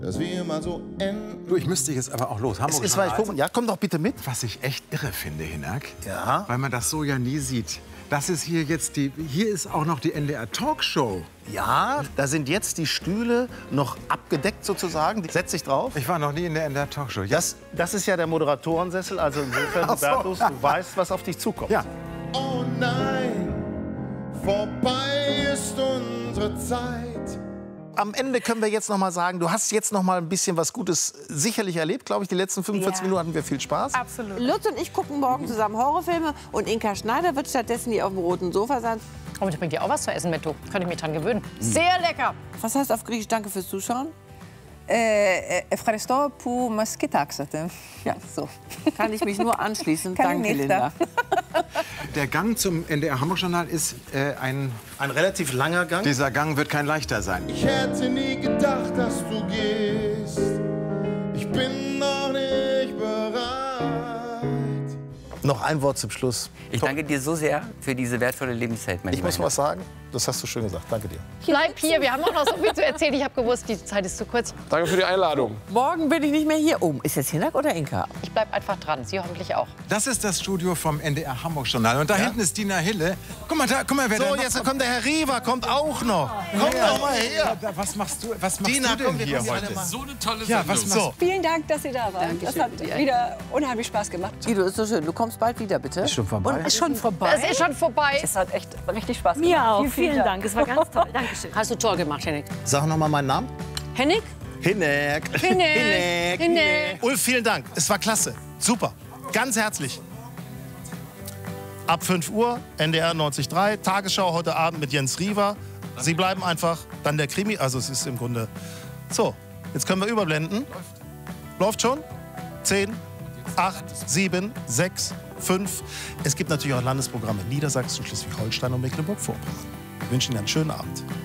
dass wir mal so enden. Du, ich müsste jetzt aber auch los. Hamburg ist, weil ich gucken. Ja, komm doch bitte mit. Was ich echt irre finde, Hinak, Ja. weil man das so ja nie sieht. Das ist hier jetzt hier ist auch noch die NDR Talkshow. Ja, da sind jetzt die Stühle noch abgedeckt sozusagen. Setz dich drauf. Ich war noch nie in der NDR Talkshow. Ja. Das ist ja der Moderatorensessel. Also insofern, Ach so. Hubertus, du weißt, was auf dich zukommt. Ja. Oh nein, vorbei ist unsere Zeit. Am Ende können wir jetzt noch mal sagen, du hast jetzt noch mal ein bisschen was Gutes sicherlich erlebt, glaube ich. Die letzten 45 Minuten hatten wir viel Spaß. Absolut. Lutz und ich gucken morgen zusammen Horrorfilme und Inka Schneider wird stattdessen hier auf dem roten Sofa sein. Oh, ich bring dir auch was zu essen mit, du. Kann ich mich dran gewöhnen. Sehr lecker. Was heißt auf Griechisch Danke fürs Zuschauen? Ευχαριστώ που μας κοιτάξατε. Ja, so. Kann ich mich nur anschließen. Kann Danke, ich nicht, Linda. Der Gang zum NDR Hamburg-Journal ist ein... Ein relativ langer Gang. Dieser Gang wird kein leichter sein. Ich hätte nie gedacht, dass du gehst. Ich bin noch nicht bereit. Noch ein Wort zum Schluss. Ich danke dir so sehr für diese wertvolle Lebenszeit, mein Ich muss Lieber. was sagen. Das hast du schön gesagt. Danke dir. Bleib hier, wir haben auch noch so viel zu erzählen. Ich habe gewusst, die Zeit ist zu kurz. Danke für die Einladung. Morgen bin ich nicht mehr hier. Oh, ist jetzt Hinak oder Inka? Ich bleib einfach dran, Sie hoffentlich auch. Das ist das Studio vom NDR Hamburg-Journal. Und da hinten ist Dina Hille. Guck mal, wer da So, noch jetzt kommt der Herr Riva, kommt auch noch. Komm doch mal her. Was machst du Dina, denn komm, wir hier kommen heute? alle mal. So eine tolle Ja, was Sendung. machst Vielen Dank, dass Sie da waren. Das hat wieder unheimlich Spaß gemacht. Guido, ist so schön. Du kommst bald wieder, bitte. Ist schon vorbei. Ist schon vorbei. Es ist schon vorbei. Es hat echt richtig Spaß gemacht. Mir auch. Vielen Dank. Es war ganz toll. Dankeschön. Hast du toll gemacht, Henning. Sag noch mal meinen Namen. Henning? Hinek. Hinek. Ulf, vielen Dank. Es war klasse. Super. Ganz herzlich. Ab 5 Uhr, NDR 90.3, Tagesschau heute Abend mit Jens Riva. Sie bleiben einfach, dann der Krimi. Also es ist im Grunde... So, jetzt können wir überblenden. Läuft schon? 10, 8, 7, 6, 5. Es gibt natürlich auch Landesprogramme Niedersachsen, Schleswig-Holstein und Mecklenburg-Vorpommern. Ich wünsche Ihnen einen schönen Abend.